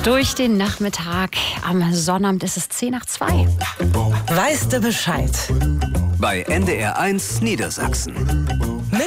Durch den Nachmittag am Sonnabend ist es 2:10. Weißt du Bescheid? Bei NDR1 Niedersachsen. Mit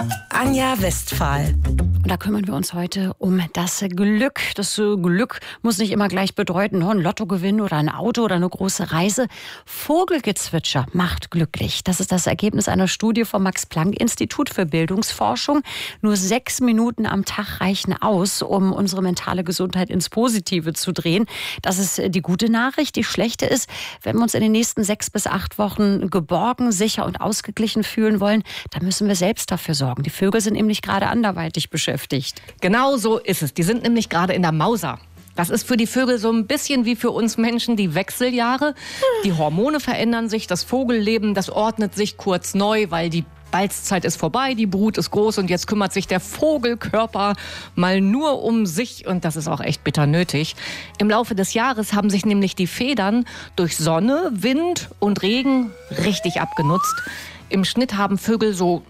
Anja Westphal. Und da kümmern wir uns heute um das Glück. Das Glück muss nicht immer gleich bedeuten, ein Lottogewinn oder ein Auto oder eine große Reise. Vogelgezwitscher macht glücklich. Das ist das Ergebnis einer Studie vom Max-Planck-Institut für Bildungsforschung. Nur 6 Minuten am Tag reichen aus, um unsere mentale Gesundheit ins Positive zu drehen. Das ist die gute Nachricht. Die schlechte ist, wenn wir uns in den nächsten 6 bis 8 Wochen geborgen, sicher und ausgeglichen fühlen wollen, dann müssen wir selbst dafür sorgen. Die Vögel sind nämlich gerade anderweitig beschäftigt. Genau so ist es. Die sind nämlich gerade in der Mauser. Das ist für die Vögel so ein bisschen wie für uns Menschen die Wechseljahre. Die Hormone verändern sich, das Vogelleben, das ordnet sich kurz neu, weil die Balzzeit ist vorbei, die Brut ist groß und jetzt kümmert sich der Vogelkörper mal nur um sich und das ist auch echt bitter nötig. Im Laufe des Jahres haben sich nämlich die Federn durch Sonne, Wind und Regen richtig abgenutzt. Im Schnitt haben Vögel so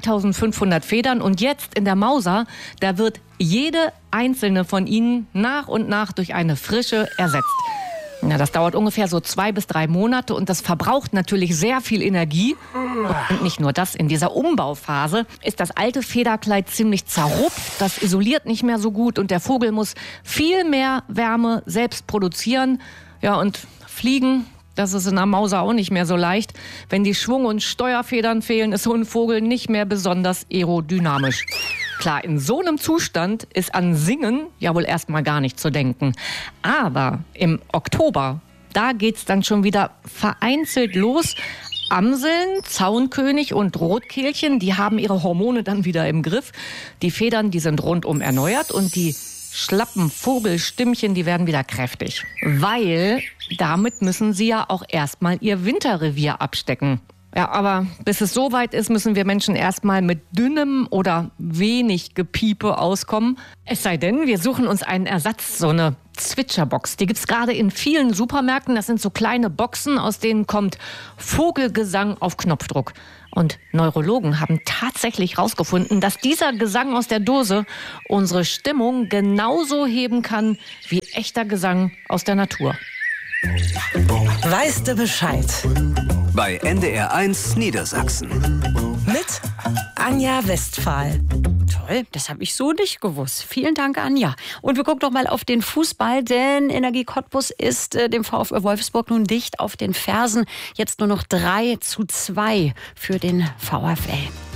3500 Federn und jetzt in der Mauser, da wird jede einzelne von ihnen nach und nach durch eine frische ersetzt. Ja, das dauert ungefähr so 2 bis 3 Monate und das verbraucht natürlich sehr viel Energie. Und nicht nur das, in dieser Umbauphase ist das alte Federkleid ziemlich zerrupft, das isoliert nicht mehr so gut und der Vogel muss viel mehr Wärme selbst produzieren. Ja, und fliegen, das ist in der Mauser auch nicht mehr so leicht. Wenn die Schwung- und Steuerfedern fehlen, ist so ein Vogel nicht mehr besonders aerodynamisch. Klar, in so einem Zustand ist an Singen ja wohl erstmal gar nicht zu denken. Aber im Oktober, da geht's dann schon wieder vereinzelt los. Amseln, Zaunkönig und Rotkehlchen, die haben ihre Hormone dann wieder im Griff. Die Federn, die sind rundum erneuert und die schlappen Vogelstimmchen, die werden wieder kräftig. Weil damit müssen sie ja auch erstmal ihr Winterrevier abstecken. Ja, aber bis es soweit ist, müssen wir Menschen erstmal mit dünnem oder wenig Gepiepe auskommen. Es sei denn, wir suchen uns einen Ersatz, so eine Zwitscherbox. Die gibt's gerade in vielen Supermärkten. Das sind so kleine Boxen, aus denen kommt Vogelgesang auf Knopfdruck. Und Neurologen haben tatsächlich herausgefunden, dass dieser Gesang aus der Dose unsere Stimmung genauso heben kann wie echter Gesang aus der Natur. Weißt du Bescheid? Bei NDR1 Niedersachsen. Mit Anja Westphal. Toll, das habe ich so nicht gewusst. Vielen Dank, Anja. Und wir gucken doch mal auf den Fußball, denn Energie Cottbus ist dem VfL Wolfsburg nun dicht auf den Fersen. Jetzt nur noch 3:2 für den VfL.